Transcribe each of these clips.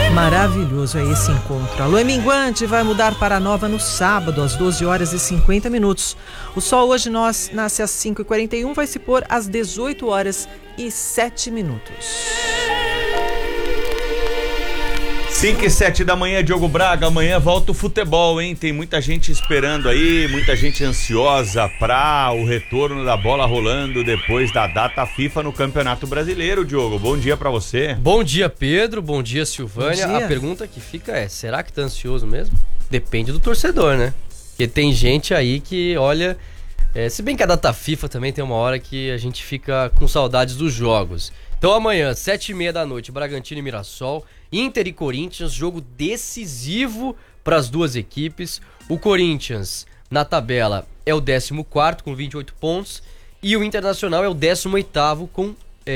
Maravilhoso é esse encontro. A lua minguante vai mudar para nova no sábado, às 12 horas e 50 minutos. O sol hoje nasce às 5h41, vai se pôr às 18 horas e 7 minutos. 5 e 7 da manhã, Diogo Braga. Amanhã volta o futebol, hein? Tem muita gente esperando aí, muita gente ansiosa para o retorno da bola rolando depois da data FIFA no Campeonato Brasileiro, Diogo. Bom dia para você. Bom dia, Pedro. Bom dia, Silvânia. Bom dia. A pergunta que fica é, será que tá ansioso mesmo? Depende do torcedor, né? Porque tem gente aí que, olha... se bem que a data FIFA também tem uma hora que a gente fica com saudades dos jogos. Então amanhã, 7h30 da noite, Bragantino e Mirassol, Inter e Corinthians, jogo decisivo para as duas equipes. O Corinthians, na tabela, é o 14º com 28 pontos e o Internacional é o 18º com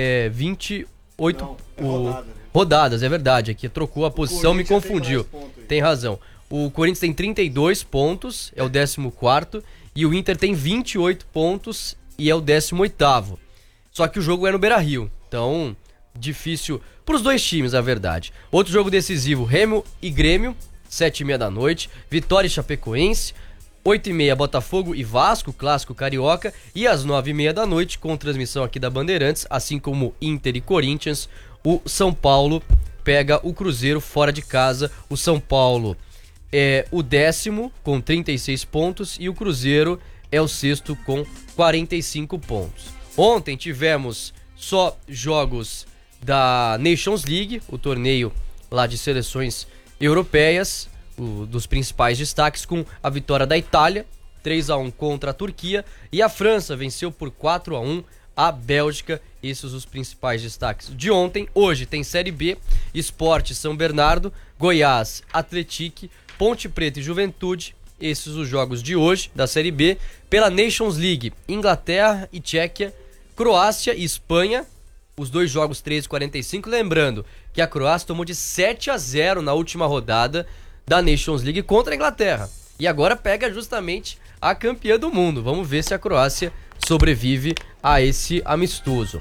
28 rodadas, é verdade, aqui trocou a posição, me confundiu. Tem razão. O Corinthians tem 32 pontos, é o 14º, e o Inter tem 28 pontos e é o 18º. Só que o jogo é no Beira-Rio, então difícil para os dois times, a verdade. Outro jogo decisivo, Remo e Grêmio, 7h30 da noite, Vitória e Chapecoense, 8h30 Botafogo e Vasco, clássico carioca, e às 9h30 da noite, com transmissão aqui da Bandeirantes, assim como Inter e Corinthians, o São Paulo pega o Cruzeiro fora de casa. O São Paulo é o 10º com 36 pontos e o Cruzeiro é o 6º com 45 pontos. Ontem tivemos só jogos da Nations League, o torneio lá de seleções europeias, dos principais destaques, com a vitória da Itália, 3-1 contra a Turquia, e a França venceu por 4-1 a Bélgica. Esses os principais destaques de ontem. Hoje tem Série B, Sport São Bernardo, Goiás, Atlético, Ponte Preta e Juventude. Esses os jogos de hoje da Série B. Pela Nations League, Inglaterra e Tchequia, Croácia e Espanha, os dois jogos 13h45. Lembrando que a Croácia tomou de 7-0 na última rodada da Nations League contra a Inglaterra. E agora pega justamente a campeã do mundo. Vamos ver se a Croácia sobrevive a esse amistoso.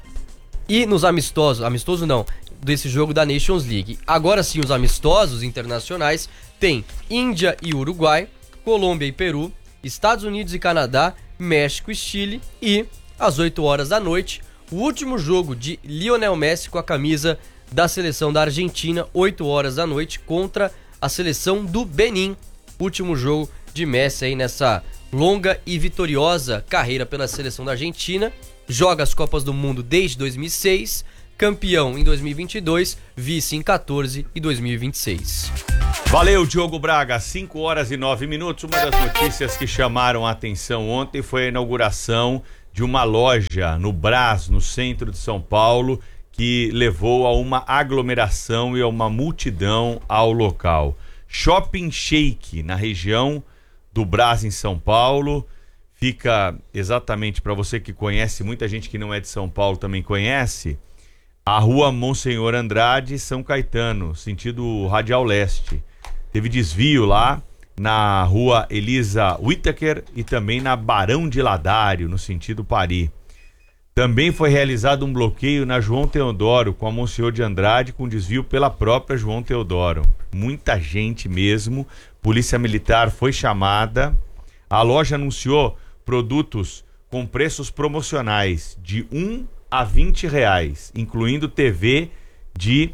E nos amistoso não, desse jogo da Nations League. Agora sim, os amistosos internacionais tem Índia e Uruguai, Colômbia e Peru, Estados Unidos e Canadá, México e Chile, e às 8 horas da noite, o último jogo de Lionel Messi com a camisa da seleção da Argentina, 8 horas da noite, contra a seleção do Benin. Último jogo de Messi aí nessa longa e vitoriosa carreira pela seleção da Argentina. Joga as Copas do Mundo desde 2006, campeão em 2022, vice em 14 e 2026. Valeu, Diogo Braga. 5 horas e 9 minutos. Uma das notícias que chamaram a atenção ontem foi a inauguração de uma loja no Brás, no centro de São Paulo, que levou a uma aglomeração e a uma multidão ao local. Shopping Shake, na região do Brás, em São Paulo. Fica exatamente, para você que conhece, muita gente que não é de São Paulo também conhece, a rua Monsenhor Andrade, São Caetano, sentido Radial Leste. Teve desvio lá na rua Elisa Whittaker e também na Barão de Ladário, no sentido Paris. Também foi realizado um bloqueio na João Teodoro com a Monsenhor de Andrade, com desvio pela própria João Teodoro. Muita gente mesmo. Polícia Militar foi chamada. A loja anunciou produtos com preços promocionais de R$1 a R$20, incluindo TV de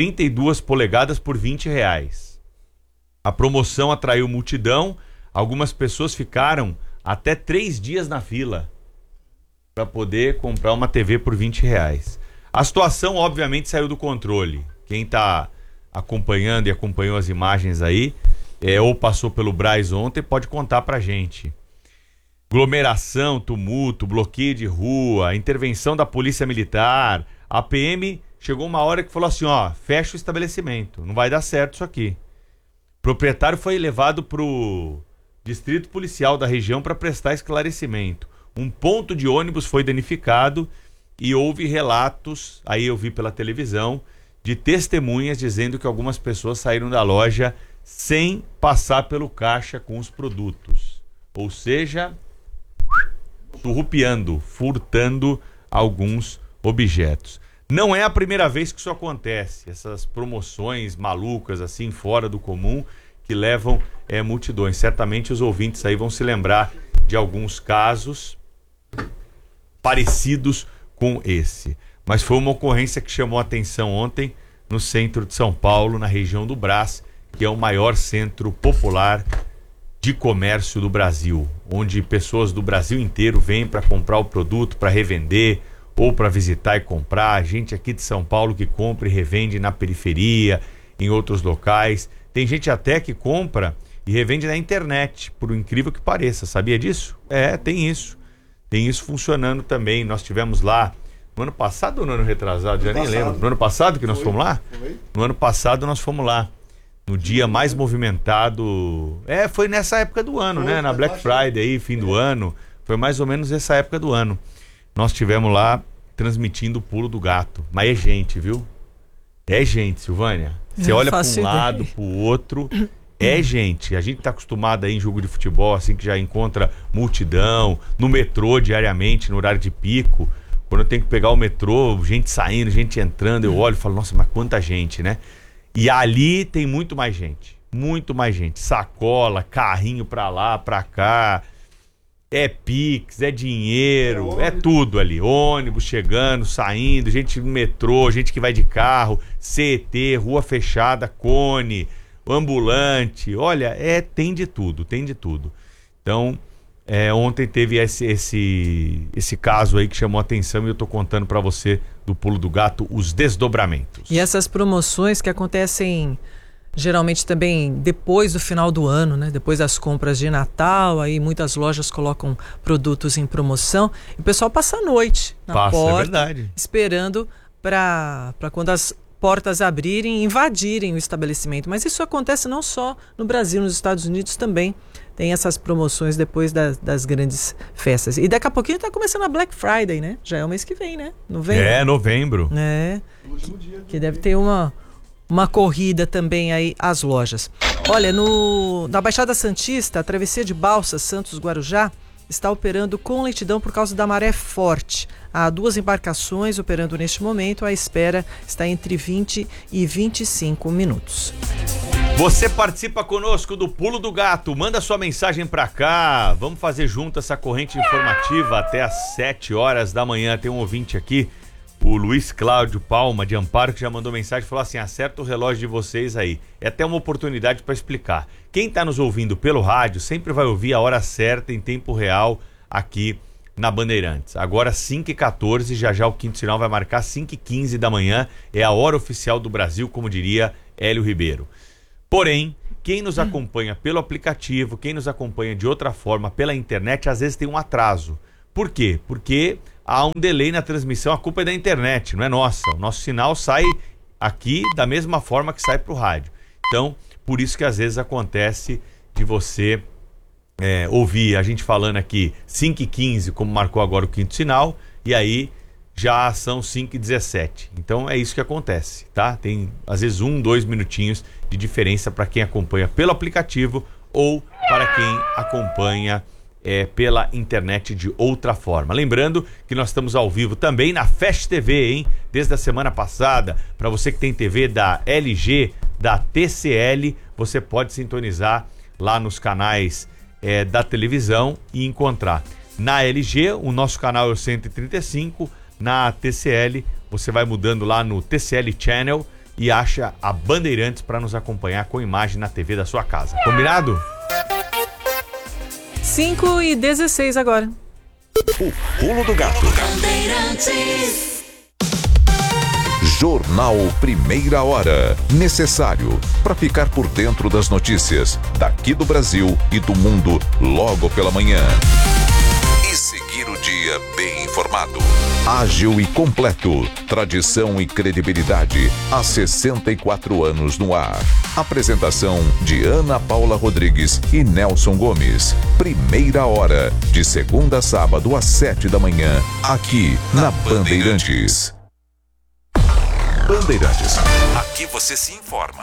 32 polegadas por R$20. A promoção atraiu multidão. Algumas pessoas ficaram até 3 dias na fila para poder comprar uma TV por R$20. A situação, obviamente, saiu do controle. Quem está acompanhando e acompanhou as imagens aí, ou passou pelo Brás ontem, pode contar pra gente. Aglomeração, tumulto, bloqueio de rua, intervenção da Polícia Militar. A PM chegou uma hora que falou assim, fecha o estabelecimento, não vai dar certo isso aqui. O proprietário foi levado pro distrito policial da região para prestar esclarecimento. Um ponto de ônibus foi danificado e houve relatos, aí eu vi pela televisão, de testemunhas dizendo que algumas pessoas saíram da loja sem passar pelo caixa com os produtos. Ou seja, surrupiando, furtando alguns objetos. Não é a primeira vez que isso acontece, essas promoções malucas, assim, fora do comum, que levam multidões. Certamente os ouvintes aí vão se lembrar de alguns casos parecidos com esse. Mas foi uma ocorrência que chamou a atenção ontem no centro de São Paulo, na região do Brás, que é o maior centro popular de comércio do Brasil, onde pessoas do Brasil inteiro vêm para comprar o produto, para revender ou para visitar e comprar. Gente aqui de São Paulo que compra e revende na periferia, em outros locais. Tem gente até que compra e revende na internet, por incrível que pareça. Sabia disso? Tem isso. Tem isso funcionando também. Nós tivemos lá no ano passado ou no ano retrasado? Já nem lembro. No ano passado que nós fomos lá? No ano passado nós fomos lá. No dia mais movimentado. Foi nessa época do ano, né? Na Black Friday aí, fim do ano. Foi mais ou menos essa época do ano. Nós tivemos lá transmitindo o pulo do gato. Mas é gente, viu? É gente, Silvânia. Você olha para um lado, para o outro. É gente. A gente tá acostumado aí em jogo de futebol, assim, que já encontra multidão, no metrô diariamente, no horário de pico. Quando eu tenho que pegar o metrô, gente saindo, gente entrando, eu olho e falo, nossa, mas quanta gente, né? E ali tem muito mais gente. Muito mais gente. Sacola, carrinho pra lá, pra cá. É Pix, é dinheiro, é tudo ali. Ônibus chegando, saindo, gente no metrô, gente que vai de carro, CET, rua fechada, cone, ambulante. Olha, tem de tudo, tem de tudo. Então, ontem teve esse caso aí que chamou a atenção e eu tô contando pra você do pulo do gato, os desdobramentos. E essas promoções que acontecem geralmente também depois do final do ano, né? Depois das compras de Natal, aí muitas lojas colocam produtos em promoção e o pessoal passa a noite na porta, verdade, esperando para quando as portas abrirem, invadirem o estabelecimento. Mas isso acontece não só no Brasil, nos Estados Unidos também tem essas promoções depois das grandes festas. E daqui a pouquinho está começando a Black Friday, né? Já é o mês que vem, né? Novembro. Novembro. Que deve ter uma corrida também aí às lojas. Olha, na Baixada Santista, a travessia de Balsas, Santos-Guarujá, está operando com lentidão por causa da maré forte. Há 2 embarcações operando neste momento, a espera está entre 20 e 25 minutos. Você participa conosco do Pulo do Gato, manda sua mensagem pra cá, vamos fazer junto essa corrente informativa até às 7 horas da manhã. Tem um ouvinte aqui, o Luiz Cláudio Palma, de Amparo, que já mandou mensagem e falou assim, acerta o relógio de vocês aí. É até uma oportunidade para explicar. Quem está nos ouvindo pelo rádio sempre vai ouvir a hora certa em tempo real aqui na Bandeirantes. Agora 5h14, já o quinto sinal vai marcar 5h15 da manhã. É a hora oficial do Brasil, como diria Hélio Ribeiro. Porém, quem nos acompanha pelo aplicativo, quem nos acompanha de outra forma pela internet, às vezes tem um atraso. Por quê? Porque há um delay na transmissão, a culpa é da internet, não é nossa. O nosso sinal sai aqui da mesma forma que sai para o rádio. Então, por isso que às vezes acontece de você ouvir a gente falando aqui 5h15, como marcou agora o quinto sinal, e aí já são 5h17. Então é isso que acontece, tá? Tem às vezes 1-2 minutinhos de diferença para quem acompanha pelo aplicativo ou para quem acompanha pela internet de outra forma. Lembrando que nós estamos ao vivo também na Fast TV, hein? Desde a semana passada. Para você que tem TV da LG, da TCL, você pode sintonizar lá nos canais da televisão e encontrar. Na LG, o nosso canal é o 135, na TCL, você vai mudando lá no TCL Channel e acha a Bandeirantes para nos acompanhar com imagem na TV da sua casa. Combinado? 5h16 agora. O Pulo do Gato. Jornal Primeira Hora. Necessário para ficar por dentro das notícias daqui do Brasil e do mundo logo pela manhã. E seguir o dia bem informado. Ágil e completo. Tradição e credibilidade há 64 anos no ar. Apresentação de Ana Paula Rodrigues e Nelson Gomes. Primeira Hora, de segunda a sábado às 7 da manhã, aqui na Bandeirantes. Bandeirantes. Aqui você se informa.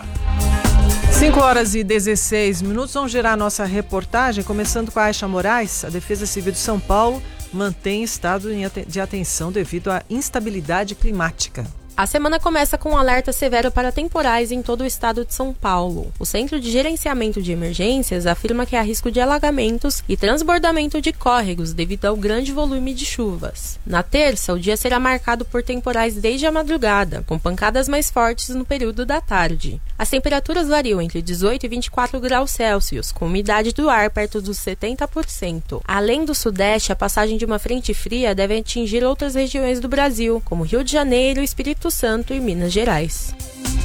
5h16. Vamos gerar a nossa reportagem, começando com a Aisha Moraes. A Defesa Civil de São Paulo mantém estado de atenção devido à instabilidade climática. A semana começa com um alerta severo para temporais em todo o estado de São Paulo. O Centro de Gerenciamento de Emergências afirma que há risco de alagamentos e transbordamento de córregos devido ao grande volume de chuvas. Na terça, o dia será marcado por temporais desde a madrugada, com pancadas mais fortes no período da tarde. As temperaturas variam entre 18 e 24 graus Celsius, com umidade do ar perto dos 70%. Além do sudeste, a passagem de uma frente fria deve atingir outras regiões do Brasil, como Rio de Janeiro, Espírito Santo e Minas Gerais.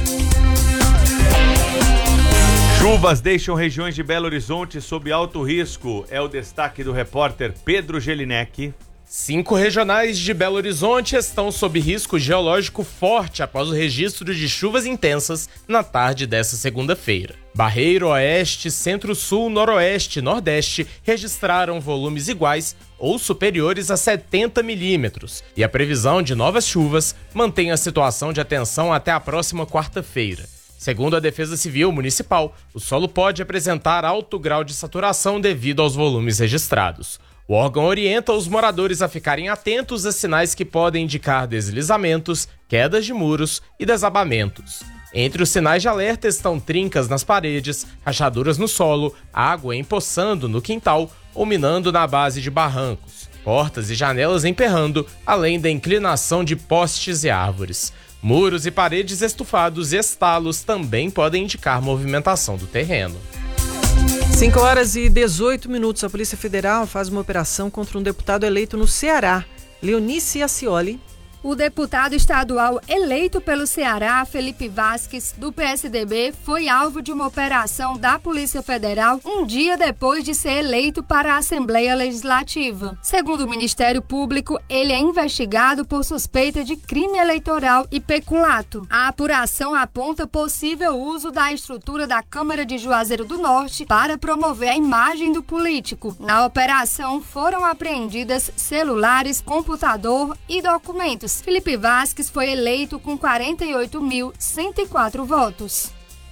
Chuvas deixam regiões de Belo Horizonte sob alto risco. É o destaque do repórter Pedro Gelinek. 5 regionais de Belo Horizonte estão sob risco geológico forte após o registro de chuvas intensas na tarde desta segunda-feira. Barreiro, Oeste, Centro-Sul, Noroeste e Nordeste registraram volumes iguais ou superiores a 70 milímetros, e a previsão de novas chuvas mantém a situação de atenção até a próxima quarta-feira. Segundo a Defesa Civil Municipal, o solo pode apresentar alto grau de saturação devido aos volumes registrados. O órgão orienta os moradores a ficarem atentos a sinais que podem indicar deslizamentos, quedas de muros e desabamentos. Entre os sinais de alerta estão trincas nas paredes, rachaduras no solo, água empoçando no quintal ou minando na base de barrancos, portas e janelas emperrando, além da inclinação de postes e árvores. Muros e paredes estufados e estalos também podem indicar movimentação do terreno. 5 horas e 18 minutos. A Polícia Federal faz uma operação contra um deputado eleito no Ceará, Leonice Acioli. O deputado estadual eleito pelo Ceará, Felipe Vasques, do PSDB, foi alvo de uma operação da Polícia Federal um dia depois de ser eleito para a Assembleia Legislativa. Segundo o Ministério Público, ele é investigado por suspeita de crime eleitoral e peculato. A apuração aponta possível uso da estrutura da Câmara de Juazeiro do Norte para promover a imagem do político. Na operação foram apreendidas celulares, computador e documentos. Felipe Vasques foi eleito com 48.104 votos.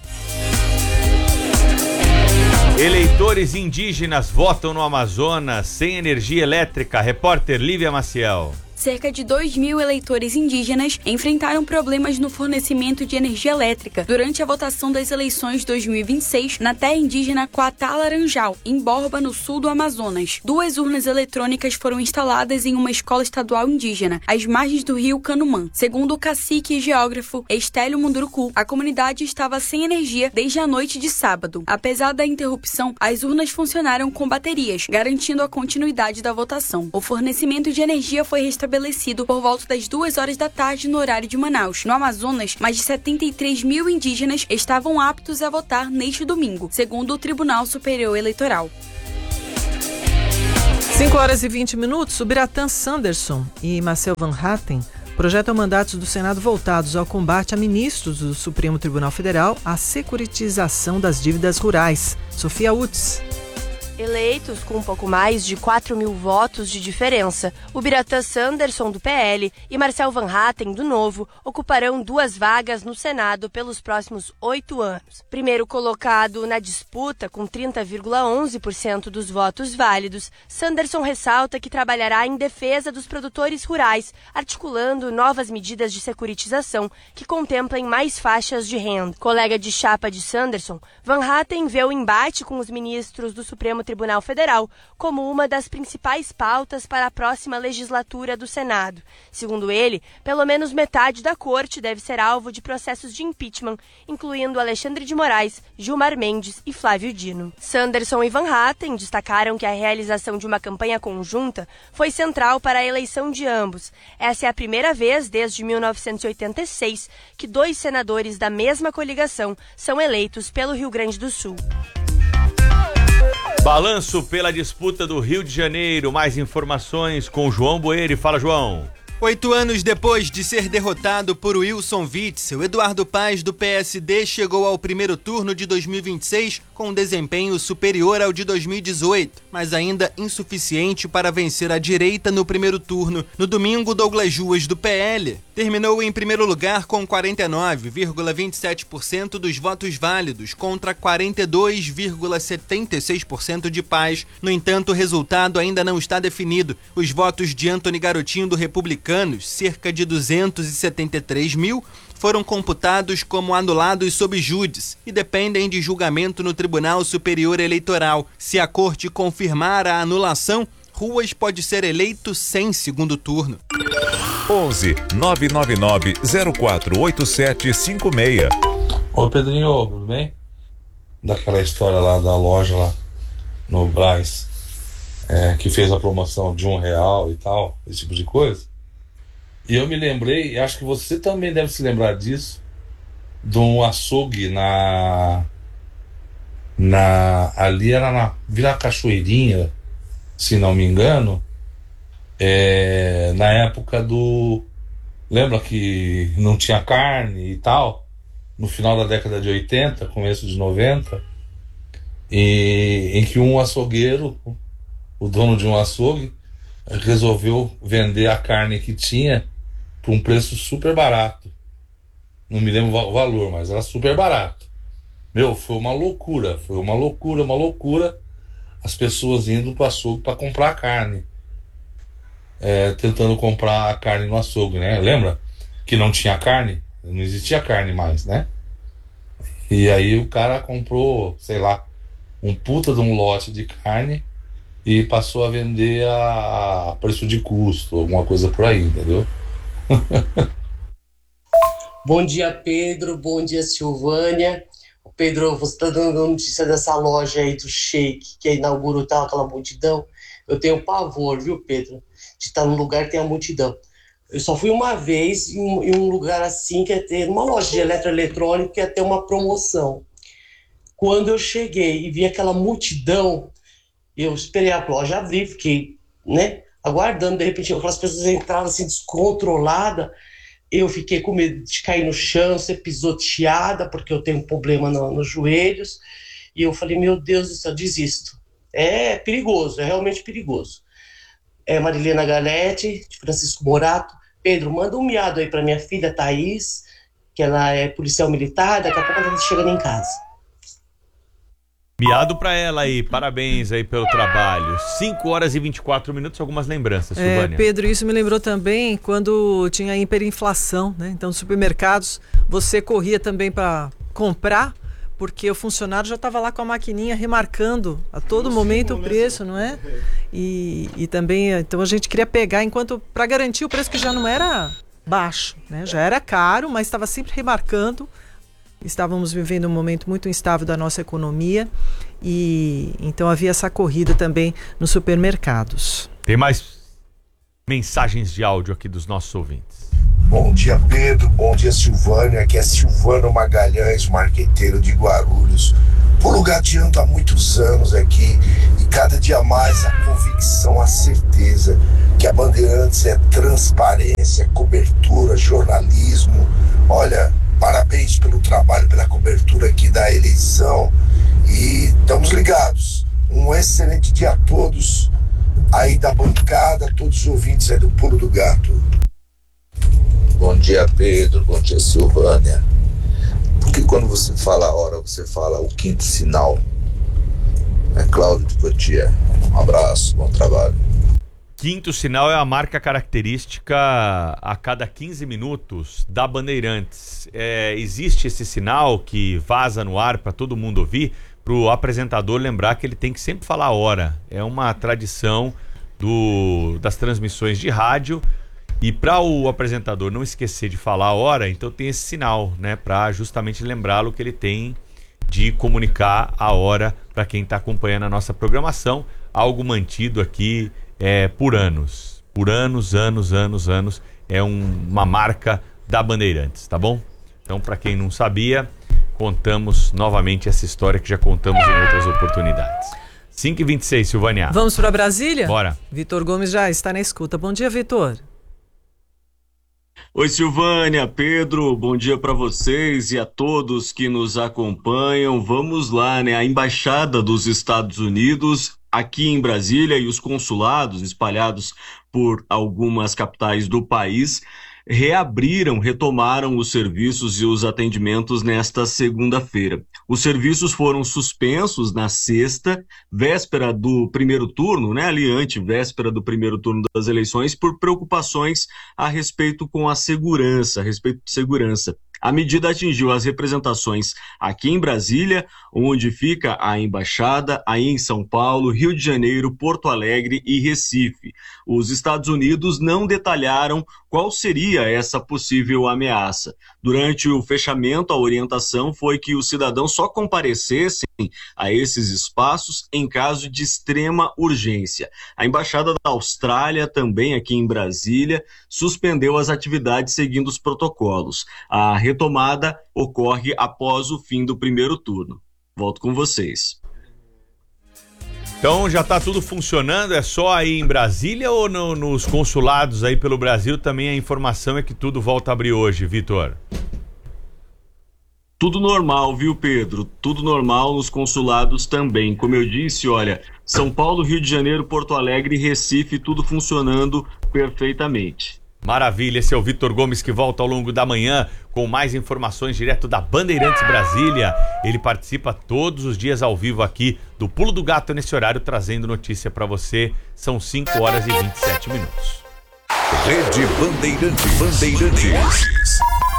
Eleitores indígenas votam no Amazonas sem energia elétrica. Repórter Lívia Maciel. Cerca de 2.000 eleitores indígenas enfrentaram problemas no fornecimento de energia elétrica durante a votação das eleições 2026 na terra indígena Quatá Laranjal, em Borba, no sul do Amazonas. 2 urnas eletrônicas foram instaladas em uma escola estadual indígena, às margens do rio Canumã. Segundo o cacique e geógrafo Estélio Munduruku, a comunidade estava sem energia desde a noite de sábado. Apesar da interrupção, as urnas funcionaram com baterias, garantindo a continuidade da votação. O fornecimento de energia foi restabelecido por volta das 2 horas da tarde no horário de Manaus. No Amazonas, mais de 73 mil indígenas estavam aptos a votar neste domingo, segundo o Tribunal Superior Eleitoral. 5 horas e 20 minutos. O Biratã Sanderson e Marcel Van Hatten projetam mandatos do Senado voltados ao combate a ministros do Supremo Tribunal Federal à securitização das dívidas rurais. Sofia Utz. Eleitos com um pouco mais de 4.000 votos de diferença, o Biratã Sanderson, do PL, e Marcel Van Hatten, do Novo, ocuparão 2 vagas no Senado pelos próximos 8 anos. Primeiro colocado na disputa, com 30,11% dos votos válidos, Sanderson ressalta que trabalhará em defesa dos produtores rurais, articulando novas medidas de securitização que contemplem mais faixas de renda. Colega de chapa de Sanderson, Van Hatten vê o embate com os ministros do Supremo Tribunal Federal como uma das principais pautas para a próxima legislatura do Senado. Segundo ele, pelo menos metade da corte deve ser alvo de processos de impeachment, incluindo Alexandre de Moraes, Gilmar Mendes e Flávio Dino. Sanderson e Van Hatten destacaram que a realização de uma campanha conjunta foi central para a eleição de ambos. Essa é a primeira vez desde 1986 que 2 senadores da mesma coligação são eleitos pelo Rio Grande do Sul. Balanço pela disputa do Rio de Janeiro. Mais informações com João Boeri. Fala, João. 8 anos depois de ser derrotado por Wilson Witzel, Eduardo Paes, do PSD, chegou ao primeiro turno de 2026 com um desempenho superior ao de 2018, mas ainda insuficiente para vencer a direita no primeiro turno. No domingo, Douglas Ruas, do PL, terminou em primeiro lugar com 49,27% dos votos válidos contra 42,76% de Paz. No entanto, o resultado ainda não está definido. Os votos de Antony Garotinho do Republicanos, cerca de 273 mil, foram computados como anulados sob júdice e dependem de julgamento no Tribunal Superior Eleitoral. Se a Corte confirmar a anulação, Ruas pode ser eleito sem segundo turno. 11 999 048756. Ô Pedrinho, tudo bem? Daquela história lá da loja lá no Brás, que fez a promoção de R$1 e tal, esse tipo de coisa. E eu me lembrei, acho que você também deve se lembrar disso, de um açougue ali era na Vila Cachoeirinha, se não me engano, na época lembra que não tinha carne e tal, no final da década de 80, começo de 90, em que um açougueiro, o dono de um açougue, resolveu vender a carne que tinha por um preço super barato. Não me lembro o valor, mas era super barato. Meu, foi uma loucura. As pessoas indo para o açougue para comprar carne. Tentando comprar a carne no açougue, né? Lembra? Que não tinha carne? Não existia carne mais, né? E aí o cara comprou, sei lá, um puta de um lote de carne e passou a vender a preço de custo, alguma coisa por aí, entendeu? Bom dia, Pedro. Bom dia, Silvânia. Pedro, você está dando notícia dessa loja aí do Sheik, que inaugurou aquela multidão. Eu tenho pavor, viu, Pedro, de estar num lugar que tem a multidão. Eu só fui uma vez em um lugar assim, que ia ter uma loja de eletroeletrônico, que ia ter uma promoção. Quando eu cheguei e vi aquela multidão, eu esperei a loja abrir, fiquei, aguardando, de repente aquelas pessoas entravam assim descontroladas, eu fiquei com medo de cair no chão, ser pisoteada, porque eu tenho um problema nos joelhos, e eu falei, meu Deus do céu, desisto. É perigoso, é realmente perigoso. Marilena Galete, de Francisco Morato. Pedro, manda um miado aí pra minha filha Thaís, que ela é policial militar, daqui a pouco ela tá chegando em casa. Miado pra ela aí, parabéns aí pelo trabalho. 5h24, algumas lembranças, Silvânia. Pedro, isso me lembrou também quando tinha hiperinflação, né? Então, nos supermercados, você corria também para comprar, porque o funcionário já estava lá com a maquininha remarcando a todo momento o preço, não é? E também, então a gente queria pegar para garantir o preço, que já não era baixo, né? Já era caro, mas estava sempre remarcando. Estávamos vivendo um momento muito instável da nossa economia e então havia essa corrida também nos supermercados. Tem mais mensagens de áudio aqui dos nossos ouvintes. Bom dia, Pedro. Bom dia, Silvânia. Aqui é Silvano Magalhães, marqueteiro de Guarulhos. Por lugar de ando há muitos anos aqui e cada dia mais a convicção, a certeza que a Bandeirantes é transparência, cobertura, jornalismo. Olha, parabéns pelo trabalho, pela cobertura aqui da eleição e estamos ligados. Um excelente dia a todos aí da bancada, a todos os ouvintes aí do Pulo do Gato. Bom dia, Pedro. Bom dia, Silvânia. Porque quando você fala a hora, você fala o quinto sinal? Cláudio de Cotia. Um abraço, bom trabalho. Quinto sinal é a marca característica a cada 15 minutos da Bandeirantes. Existe esse sinal que vaza no ar para todo mundo ouvir, para o apresentador lembrar que ele tem que sempre falar a hora. É uma tradição das transmissões de rádio. E para o apresentador não esquecer de falar a hora, então tem esse sinal, né, para justamente lembrá-lo que ele tem de comunicar a hora para quem está acompanhando a nossa programação. Algo mantido aqui por anos. Por anos. É uma marca da Bandeirantes, tá bom? Então, para quem não sabia, contamos novamente essa história que já contamos em outras oportunidades. 5h26, Silvânia. Vamos para Brasília? Bora. Vitor Gomes já está na escuta. Bom dia, Vitor. Oi, Silvânia, Pedro, bom dia para vocês e a todos que nos acompanham. Vamos lá, né? A Embaixada dos Estados Unidos aqui em Brasília e os consulados espalhados por algumas capitais do país retomaram os serviços e os atendimentos nesta segunda-feira. Os serviços foram suspensos na sexta, véspera do primeiro turno, né, ali antevéspera do primeiro turno das eleições, por preocupações a respeito de segurança. A medida atingiu as representações aqui em Brasília, onde fica a embaixada, aí em São Paulo, Rio de Janeiro, Porto Alegre e Recife. Os Estados Unidos não detalharam qual seria essa possível ameaça. Durante o fechamento, a orientação foi que os cidadãos só comparecessem a esses espaços em caso de extrema urgência. A Embaixada da Austrália, também aqui em Brasília, suspendeu as atividades seguindo os protocolos. A retomada ocorre após o fim do primeiro turno. Volto com vocês. Então já está tudo funcionando, é só aí em Brasília ou nos consulados aí pelo Brasil também a informação é que tudo volta a abrir hoje, Vitor? Tudo normal, viu, Pedro? Tudo normal nos consulados também. Como eu disse, olha, São Paulo, Rio de Janeiro, Porto Alegre e Recife, tudo funcionando perfeitamente. Maravilha, esse é o Vitor Gomes que volta ao longo da manhã com mais informações direto da Bandeirantes Brasília. Ele participa todos os dias ao vivo aqui do Pulo do Gato nesse horário, trazendo notícia para você. São 5 horas e 27 minutos. Rede Bandeirantes.